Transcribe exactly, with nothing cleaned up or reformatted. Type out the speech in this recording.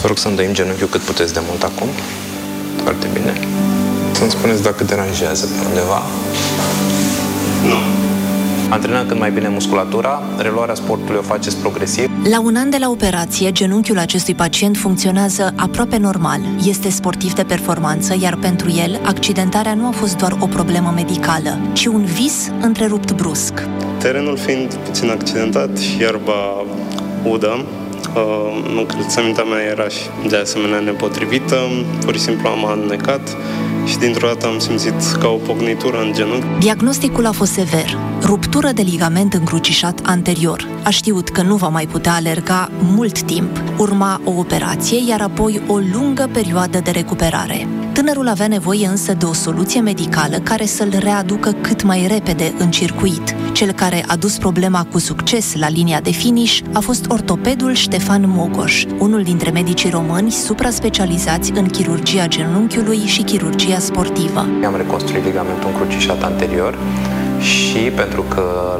Vă rog să îndoim genunchiul cât puteți de mult acum. Foarte bine. Să-mi spuneți dacă deranjează pe undeva. Nu. Antrenăm cât mai bine musculatura, reluarea sportului o faceți progresiv. La un an de la operație, genunchiul acestui pacient funcționează aproape normal. Este sportiv de performanță, iar pentru el, accidentarea nu a fost doar o problemă medicală, ci un vis întrerupt brusc. Terenul fiind puțin accidentat și iarba udă, Uh, încălțămintea mea era și de asemenea nepotrivită, pur și simplu am alunecat și dintr-o dată am simțit ca o pocnitură în genunchi. Diagnosticul a fost sever, ruptură de ligament încrucișat anterior. A știut că nu va mai putea alerga mult timp. Urma o operație, iar apoi o lungă perioadă de recuperare. Tânărul avea nevoie însă de o soluție medicală care să-l readucă cât mai repede în circuit. Cel care a dus problema cu succes la linia de finish a fost ortopedul Ștefan Mogoș, unul dintre medicii români supra-specializați în chirurgia genunchiului și chirurgia sportivă. Am reconstruit ligamentul încrucișat anterior și pentru că